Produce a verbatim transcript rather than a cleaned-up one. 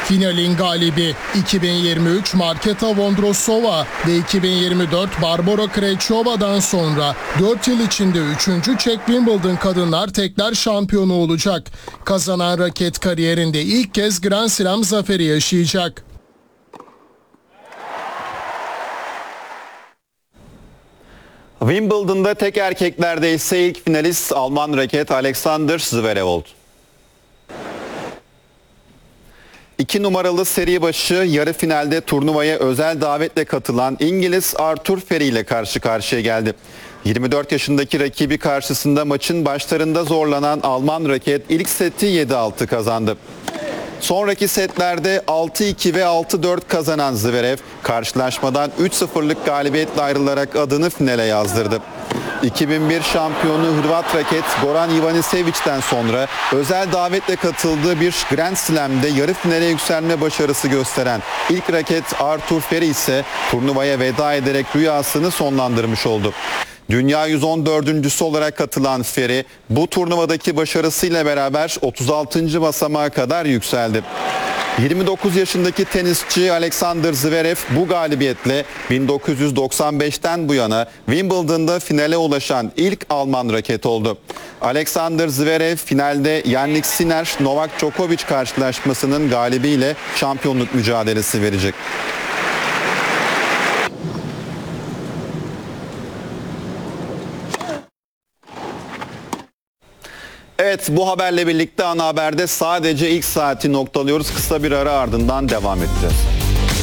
Finalin galibi iki bin yirmi üç Marketa Vondrousova ve iki bin yirmi dört Barbora Krejcova'dan sonra dört yıl içinde üçüncü Çek Wimbledon Kadınlar Tekler şampiyonu olacak. Kazanan raket kariyerinde ilk kez Grand Slam zaferi yaşayacak. Wimbledon'da tek erkeklerde ise ilk finalist Alman raket Alexander Zverev oldu. İki numaralı seri başı yarı finalde turnuvaya özel davetle katılan İngiliz Arthur Feri ile karşı karşıya geldi. yirmi dört yaşındaki rakibi karşısında maçın başlarında zorlanan Alman raket ilk seti yedi altı kazandı. Sonraki setlerde altı iki ve altı dört kazanan Zverev karşılaşmadan üç sıfırlık galibiyetle ayrılarak adını finale yazdırdı. iki bin bir şampiyonu Hırvat raket Goran Ivanisević'ten sonra özel davetle katıldığı bir Grand Slam'de yarı finale yükselme başarısı gösteren ilk raket Arthur Feri ise turnuvaya veda ederek rüyasını sonlandırmış oldu. Dünya yüz on dördüncüsü olarak katılan Feri bu turnuvadaki başarısıyla beraber otuz altıncı basamağa kadar yükseldi. yirmi dokuz yaşındaki tenisçi Alexander Zverev bu galibiyetle bin dokuz yüz doksan beşten bu yana Wimbledon'da finale ulaşan ilk Alman raket oldu. Alexander Zverev finalde Jannik Sinner Novak Djokovic karşılaşmasının galibiyle şampiyonluk mücadelesi verecek. Evet, bu haberle birlikte ana haberde sadece ilk saati noktalıyoruz. Kısa bir ara ardından devam edeceğiz.